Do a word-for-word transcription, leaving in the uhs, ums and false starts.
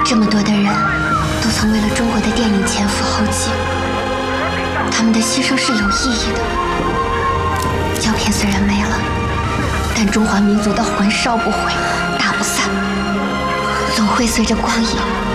这么多的人都曾为了中国的电影前赴后继，他们的牺牲是有意义的。胶片虽然没了，但中华民族的魂烧不毁，打不散，总会随着光影